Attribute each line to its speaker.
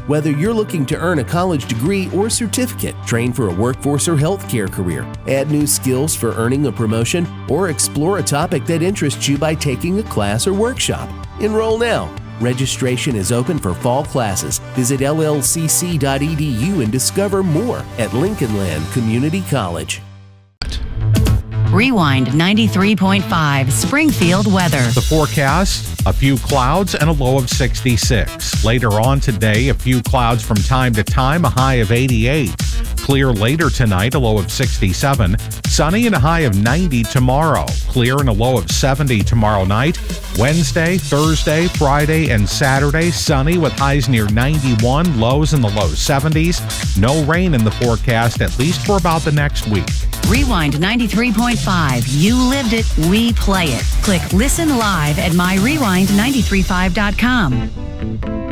Speaker 1: Whether you're looking to earn a college degree or certificate, train for a workforce or healthcare career, add new skills for earning a promotion, or explore a topic that interests you by taking a class or workshop, enroll now. Registration is open for fall classes. Visit llcc.edu and discover more at Lincoln Land Community College.
Speaker 2: Rewind 93.5 Springfield weather.
Speaker 3: The forecast, a few clouds and a low of 66. Later on today, a few clouds from time to time, a high of 88. Clear later tonight, a low of 67. Sunny and a high of 90 tomorrow. Clear and a low of 70 tomorrow night. Wednesday, Thursday, Friday, and Saturday, sunny with highs near 91, lows in the low 70s. No rain in the forecast, at least for about the next week.
Speaker 2: Rewind 93.5. You lived it, we play it. Click Listen Live at myrewind935.com.